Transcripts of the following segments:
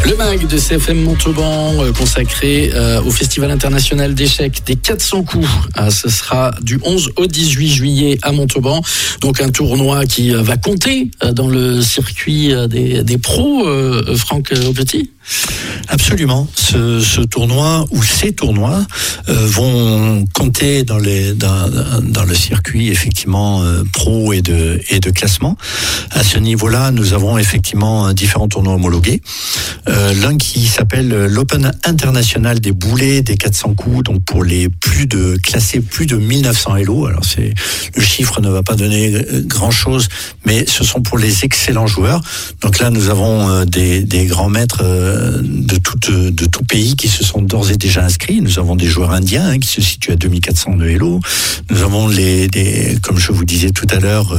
Le MAG de CFM Montauban consacré au Festival international d'échecs des 400 coups. Ce sera du 11 au 18 juillet à Montauban. Donc un tournoi qui va compter dans le circuit des pros, Franck Aupetit. Absolument. Ce tournoi ou ces tournois vont compter dans le circuit effectivement pro et de classement. À ce niveau-là, nous avons effectivement différents tournois homologués. L'un qui s'appelle l'Open international des boulets des 400 coups, donc pour les classés plus de 1900 Elo. Alors le chiffre ne va pas donner grand-chose, mais ce sont pour les excellents joueurs. Donc là, nous avons des grands maîtres de tout pays qui se sont d'ores et déjà inscrits. Nous avons des joueurs indiens qui se situent à 2400 de Elo. Nous avons comme je vous disais tout à l'heure,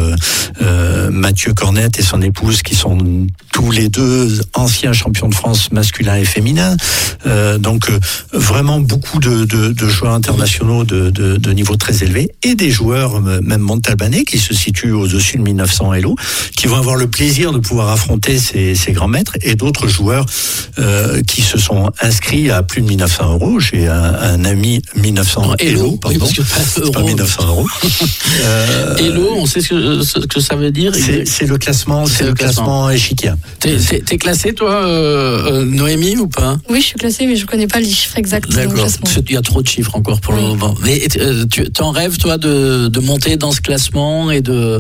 Mathieu Cornette et son épouse qui sont tous les deux anciens champions de France masculin et féminin. Donc vraiment beaucoup de joueurs internationaux de niveau très élevé et des joueurs même montalbanais qui se situent au-dessus de 1900 Elo, qui vont avoir le plaisir de pouvoir affronter ces grands maîtres, et d'autres joueurs qui se sont inscrits à plus de 1900 €. J'ai un ami 1900 Elo, pardon, oui, parce que pas 1900 €. Elo, on sait ce que ça veut dire. C'est le classement, c'est le classement échiquier. T'es classé toi, Noémie, ou pas? Oui, je suis classée, mais je connais pas les chiffres exacts. D'accord. Il y a trop de chiffres encore pour le moment. Mais tu en rêves toi de monter dans ce classement et de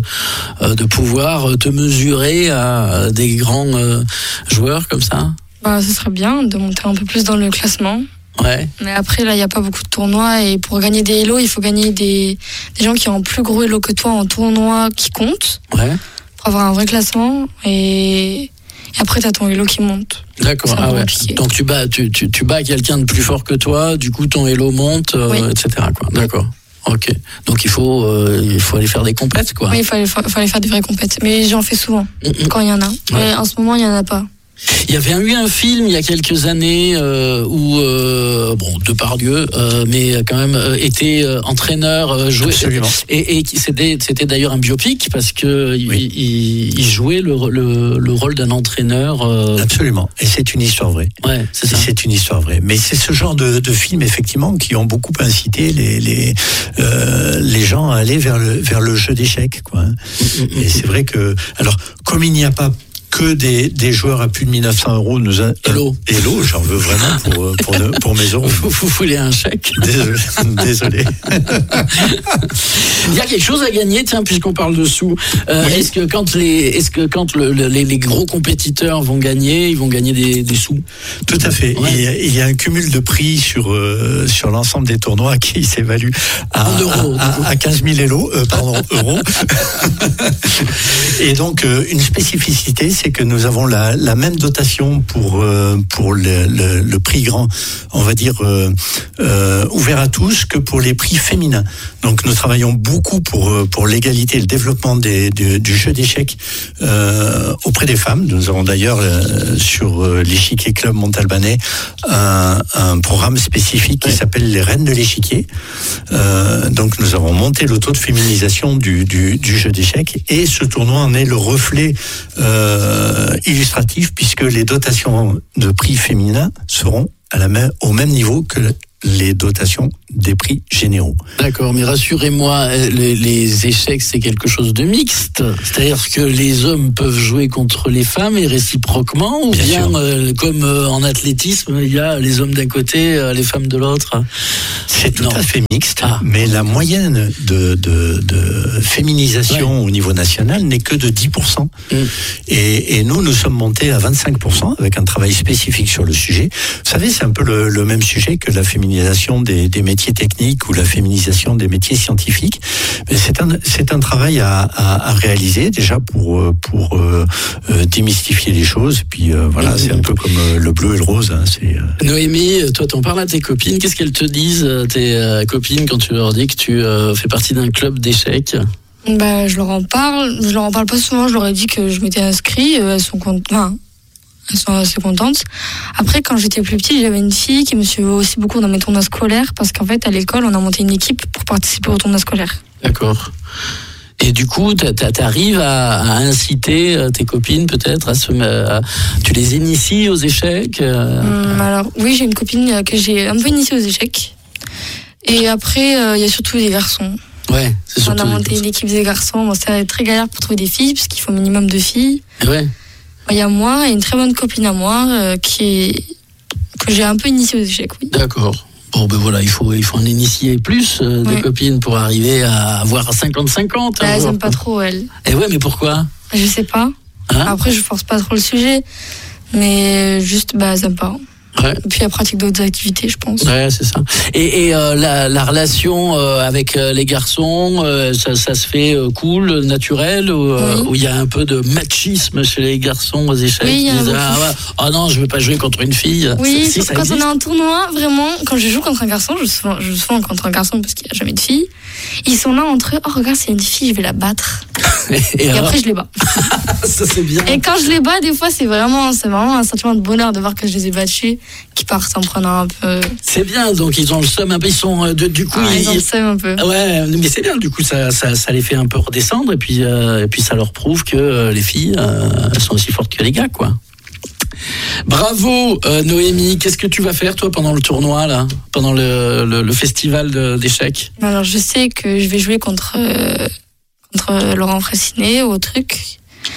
pouvoir te mesurer à des grands joueurs comme ça? Ce serait bien de monter un peu plus dans le classement. Ouais. Mais après, là, il n'y a pas beaucoup de tournois. Et pour gagner des Elo, il faut gagner des gens qui ont un plus gros Elo que toi en tournoi qui comptent. Ouais. Pour avoir un vrai classement. Et après, tu as ton Elo qui monte. D'accord. Donc tu bats quelqu'un de plus fort que toi, du coup ton Elo monte, oui. etc. quoi. D'accord. Ok. Donc il faut aller faire des compètes, quoi. Oui, il faut aller faire des vraies compètes. Mais j'en fais souvent, quand il y en a. Mais en ce moment, il n'y en a pas. Il y avait eu un film il y a quelques années où Depardieu, mais quand même était entraîneur, jouait. Absolument. Et c'était d'ailleurs un biopic parce que il jouait le rôle d'un entraîneur. Absolument. Et c'est une histoire vraie. Ouais, c'est ça. C'est une histoire vraie. Mais c'est ce genre de films effectivement qui ont beaucoup incité les gens à aller vers le jeu d'échecs, quoi. Et c'est vrai que, alors, comme il n'y a pas que des joueurs à plus de 1900 €, Elo, j'en veux vraiment pour mes euros. Vous voulez un chèque? Désolé. Il y a quelque chose à gagner, tiens, puisqu'on parle de sous. Oui. Est-ce que quand les gros compétiteurs vont gagner, ils vont gagner des sous? Tout à fait. Ouais. Il y a un cumul de prix sur l'ensemble des tournois qui s'évalue à 15 000 euros. Et donc, une spécificité, c'est que nous avons la même dotation pour le prix grand, on va dire ouvert à tous, que pour les prix féminins. Donc nous travaillons beaucoup pour l'égalité et le développement du jeu d'échecs auprès des femmes. Nous avons d'ailleurs sur l'échiquier club montalbanais un programme spécifique qui s'appelle les Reines de l'échiquier. Donc nous avons monté le taux de féminisation du jeu d'échecs, et ce tournoi en est le reflet illustratif, puisque les dotations de prix féminins seront au même niveau que les dotations des prix généraux. D'accord, mais rassurez-moi, les échecs, c'est quelque chose de mixte. C'est-à-dire que les hommes peuvent jouer contre les femmes et réciproquement, ou bien comme en athlétisme, il y a les hommes d'un côté, les femmes de l'autre. C'est tout à fait mixte, mais la moyenne de féminisation au niveau national n'est que de 10%. Et nous sommes montés à 25% avec un travail spécifique sur le sujet. Vous savez, c'est un peu le même sujet que la féminisation des métiers techniques ou la féminisation des métiers scientifiques. Mais c'est un travail à réaliser déjà pour démystifier les choses. Et puis voilà, c'est un peu comme le bleu et le rose. Noémie, toi, t'en parles à tes copines. Qu'est-ce qu'elles te disent, tes copines, quand tu leur dis que tu fais partie d'un club d'échecs? Je leur en parle. Je leur en parle pas souvent. Je leur ai dit que je m'étais inscrit. Elles sont assez contentes. Après, quand j'étais plus petite, j'avais une fille qui me suivait aussi beaucoup dans mes tournois scolaires, parce qu'en fait, à l'école, on a monté une équipe pour participer aux tournois scolaires. D'accord. Et du coup, t'arrives à inciter tes copines peut-être tu les inities aux échecs Alors oui, j'ai une copine que j'ai un peu initiée aux échecs. Et après, il y a surtout des garçons. Ouais, c'est surtout. On a monté une équipe des garçons. Bon, c'est très galère pour trouver des filles, parce qu'il faut au minimum 2 filles. Ouais. Il y a moi et une très bonne copine à moi que j'ai un peu initiée aux échecs, oui. D'accord. Bon, ben voilà, il faut en initier plus des copines pour arriver à avoir 50-50. Elles n'aiment pas trop, elles. Et ouais, mais pourquoi ? Je sais pas. Après, je force pas trop le sujet. Mais juste, elles n'aiment pas. Ouais. Et puis, elle pratique d'autres activités, je pense. Ouais, c'est ça. Et la relation avec les garçons, ça se fait cool, naturel, où il y a un peu de machisme chez les garçons aux échecs. Oui, non, je veux pas jouer contre une fille. Oui, ça quand existe. on a un tournoi, vraiment, quand je joue contre un garçon, je joue souvent contre un garçon parce qu'il n'y a jamais de fille. Ils sont là entre eux, oh regarde, c'est une fille, je vais la battre. Et après, je les bats. Ça, c'est bien. Et quand je les bats, des fois, c'est vraiment un sentiment de bonheur de voir que je les ai battus, qui partent en prenant un peu. C'est bien, donc ils ont le seum un peu, ils sont du coup. Ils ont le seum un peu. Ouais, mais c'est bien, du coup, ça les fait un peu redescendre, et puis ça leur prouve que les filles sont aussi fortes que les gars, quoi. Bravo Noémie, qu'est-ce que tu vas faire toi pendant le tournoi là, pendant le festival d'échecs? Alors je sais que je vais jouer contre Laurent Fraissinet au truc.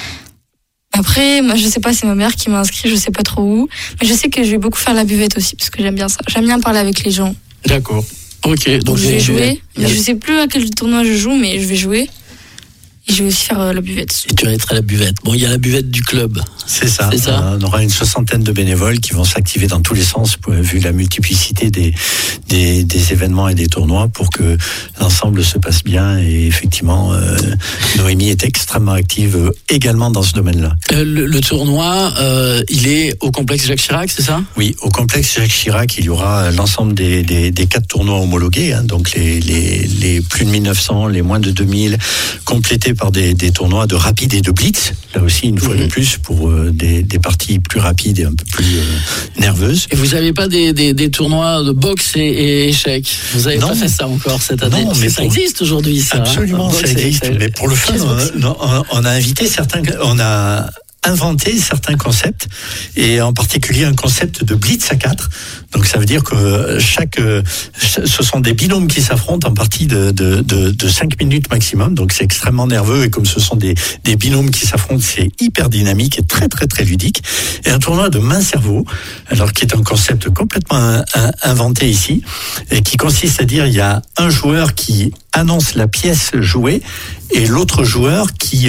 Après, moi je sais pas, c'est ma mère qui m'a inscrit, je sais pas trop où, mais je sais que je vais beaucoup faire la buvette aussi parce que j'aime bien ça. J'aime bien parler avec les gens. D'accord. Ok, donc je vais jouer. Mais je sais plus à quel tournoi je joue, mais je vais jouer. Et je vais aussi faire la buvette. Et tu vas être à la buvette. Bon, il y a la buvette du club. C'est ça. On aura une 60aine de bénévoles qui vont s'activer dans tous les sens, vu la multiplicité des événements et des tournois, pour que l'ensemble se passe bien. Et effectivement, Noémie est extrêmement active également dans ce domaine-là. Le tournoi, il est au complexe Jacques Chirac, c'est ça ? Oui, au complexe Jacques Chirac, il y aura l'ensemble des 4 tournois homologués, hein, donc les plus de 1900, les moins de 2000, complétés par des tournois de rapide et de blitz, là aussi une fois de plus pour des parties plus rapides et un peu plus nerveuses. Et vous n'avez pas des tournois de boxe et échecs? Vous n'avez pas fait ça encore cette année? Non, mais ça existe aujourd'hui, ça. Absolument, ça existe. Mais pour le fun, on a invité on a inventé certains concepts, et en particulier un concept de blitz à 4. Donc ça veut dire que ce sont des binômes qui s'affrontent en partie de 5 minutes maximum. Donc c'est extrêmement nerveux, et comme ce sont des binômes qui s'affrontent, c'est hyper dynamique et très très très ludique. Et un tournoi de main-cerveau, alors qui est un concept complètement inventé ici, et qui consiste à dire il y a un joueur qui annonce la pièce jouée et l'autre joueur qui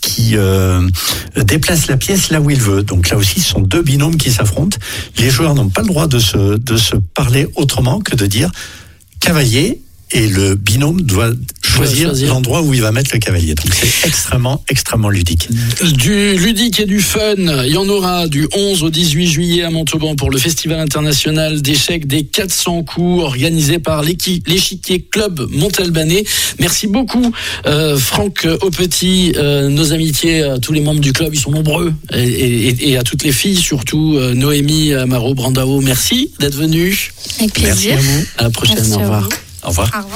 déplace la pièce là où il veut. Donc là aussi, ce sont 2 binômes qui s'affrontent. Les joueurs n'ont pas le droit de se parler autrement que de dire cavalier, et le binôme doit choisir l'endroit où il va mettre le cavalier. Donc c'est extrêmement, extrêmement ludique. Du ludique et du fun, il y en aura du 11 au 18 juillet à Montauban pour le Festival international d'échecs des 400 coups organisé par l'échiquier club Montalbanais. Merci beaucoup Franck Aupetit, nos amitiés à tous les membres du club, ils sont nombreux, et à toutes les filles, surtout Noémie Amaro Brandao, merci d'être venue. Avec plaisir. Merci à vous. À la prochaine, merci, au revoir. Au revoir. Au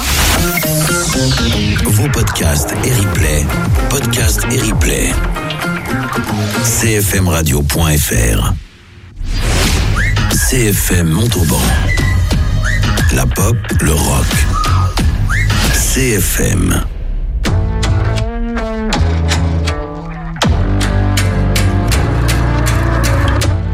revoir. Vos podcasts et replays. Podcasts et replays. cfmradio.fr. CFM Montauban. La pop, le rock. CFM.